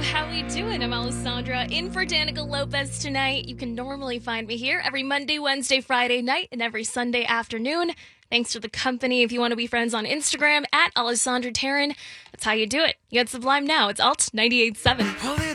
how we doing? I'm Alessandra, in for Danica Lopez tonight. You can normally find me here every Monday, Wednesday, Friday night, and every Sunday afternoon. Thanks for the company. If you want to be friends on Instagram, at Alessandra Taryn, that's how you do it. You get Sublime now. It's Alt 98.7.